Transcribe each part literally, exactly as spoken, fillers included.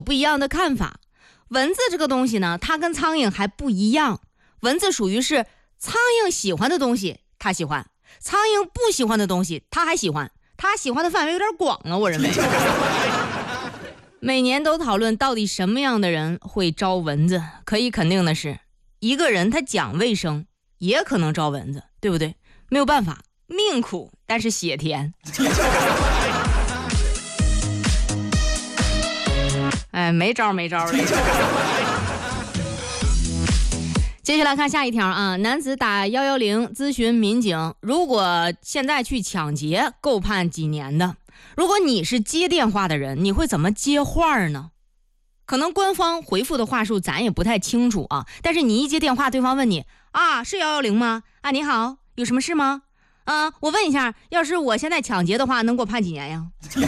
不一样的看法。蚊子这个东西呢，它跟苍蝇还不一样，蚊子属于是苍蝇喜欢的东西它喜欢，苍蝇不喜欢的东西它还喜欢，它喜欢的范围有点广啊，我认为。每年都讨论到底什么样的人会招蚊子，可以肯定的是，一个人他讲卫生也可能招蚊子，对不对？没有办法，命苦但是血甜。哎，没招没招的。接下来看下一条啊，男子打一一零咨询民警，如果现在去抢劫，够判几年的？如果你是接电话的人，你会怎么接话呢？可能官方回复的话术咱也不太清楚啊，但是你一接电话，对方问你啊，是一一零吗？啊，你好，有什么事吗？啊，我问一下，要是我现在抢劫的话，能给我判几年呀？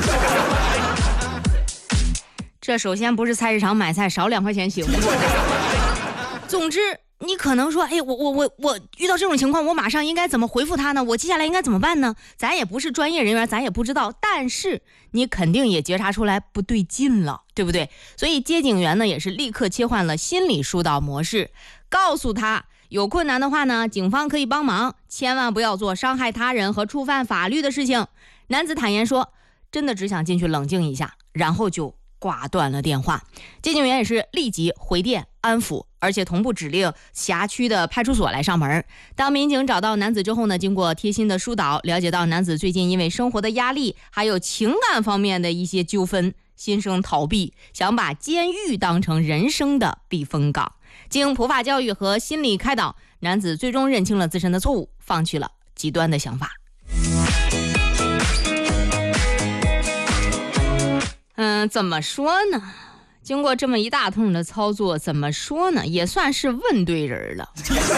这首先不是菜市场买菜少两块钱行不？总之你可能说，哎，我我我我遇到这种情况，我马上应该怎么回复他呢？我接下来应该怎么办呢？咱也不是专业人员，咱也不知道，但是你肯定也觉察出来不对劲了，对不对？所以接警员呢也是立刻切换了心理疏导模式，告诉他有困难的话呢，警方可以帮忙，千万不要做伤害他人和触犯法律的事情。男子坦言说，真的只想进去冷静一下，然后就挂断了电话。接警员也是立即回电安抚，而且同步指令辖区的派出所来上门。当民警找到男子之后呢，经过贴心的疏导，了解到男子最近因为生活的压力还有情感方面的一些纠纷，心生逃避，想把监狱当成人生的避风港。经普法教育和心理开导，男子最终认清了自身的错误，放弃了极端的想法。嗯，怎么说呢？经过这么一大通的操作，怎么说呢？也算是问对人了。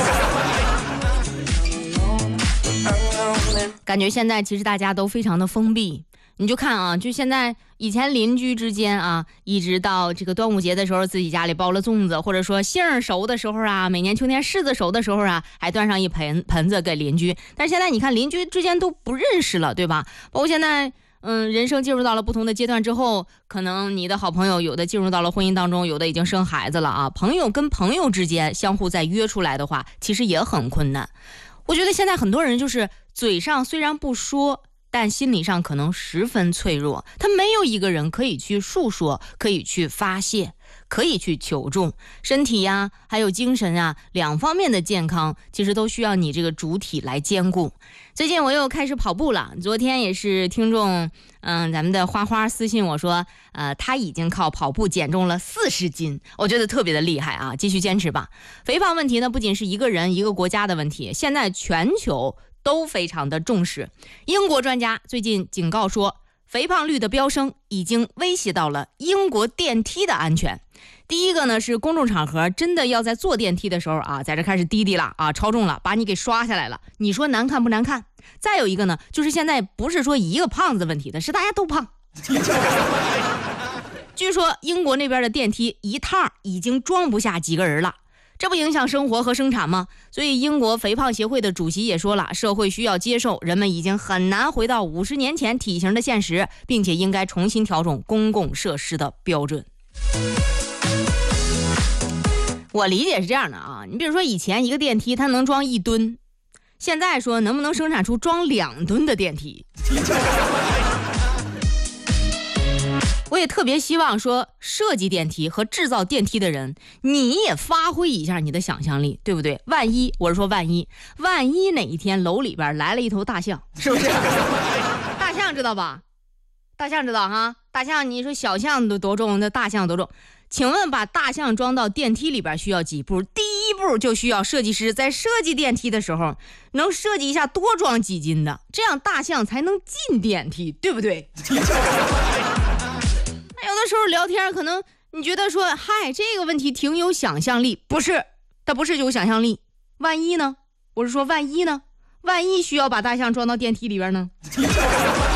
感觉现在其实大家都非常的封闭。你就看啊，就现在以前邻居之间啊，一直到这个端午节的时候，自己家里包了粽子，或者说杏儿熟的时候啊，每年秋天柿子熟的时候啊，还端上一盆盆子给邻居。但是现在你看，邻居之间都不认识了，对吧？包括现在。嗯，人生进入到了不同的阶段之后，可能你的好朋友有的进入到了婚姻当中，有的已经生孩子了啊。朋友跟朋友之间相互再约出来的话，其实也很困难。我觉得现在很多人就是嘴上虽然不说，但心理上可能十分脆弱，他没有一个人可以去诉说，可以去发泄，可以去求助。身体呀还有精神啊两方面的健康其实都需要你这个主体来兼顾。最近我又开始跑步了，昨天也是听众嗯，咱们的花花私信我说呃，他已经靠跑步减重了四十斤，我觉得特别的厉害啊，继续坚持吧。肥胖问题呢不仅是一个人一个国家的问题，现在全球都非常的重视。英国专家最近警告说，肥胖率的飙升已经威胁到了英国电梯的安全。第一个呢是公众场合真的要在坐电梯的时候啊，在这开始滴滴了啊，超重了，把你给刷下来了，你说难看不难看？再有一个呢，就是现在不是说一个胖子问题的，是大家都胖。据说英国那边的电梯一趟已经装不下几个人了。这不影响生活和生产吗？所以英国肥胖协会的主席也说了，社会需要接受人们已经很难回到五十年前体型的现实，并且应该重新调整公共设施的标准。我理解是这样的啊，你比如说以前一个电梯它能装一吨，现在说能不能生产出装两吨的电梯？我也特别希望说设计电梯和制造电梯的人，你也发挥一下你的想象力，对不对？万一我是说万一万一哪一天楼里边来了一头大象，是不是？大象知道吧？大象知道哈？大象你说小象都多重，那大象多重？请问把大象装到电梯里边需要几步？第一步就需要设计师在设计电梯的时候能设计一下多装几斤的，这样大象才能进电梯，对不对？有的时候聊天可能你觉得说嗨这个问题挺有想象力，不是，它不是有想象力。万一呢？我是说万一呢？万一需要把大象装到电梯里边呢？